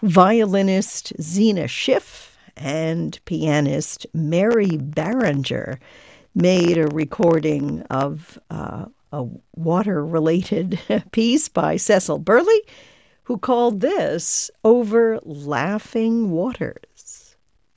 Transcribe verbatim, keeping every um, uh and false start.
Violinist Zena Schiff and pianist Mary Barringer made a recording of uh, a water-related piece by Cecil Burley, who called this Over Laughing Waters.